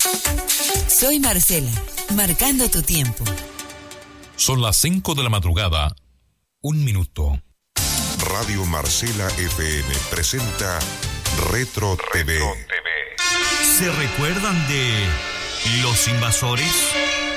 Soy Marcela, marcando tu tiempo. Son las 5 de la madrugada, 1 minuto. Radio Marcela FM presenta Retro TV. ¿Se recuerdan de Los Invasores?